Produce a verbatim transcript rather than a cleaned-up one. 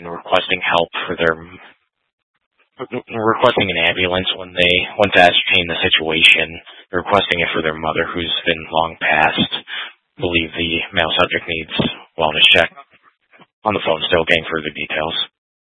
and requesting help for their requesting an ambulance when they went to ascertain the situation. They're requesting it for their mother, who's been long passed. Believe the male subject needs wellness check. On the phone still, getting further details.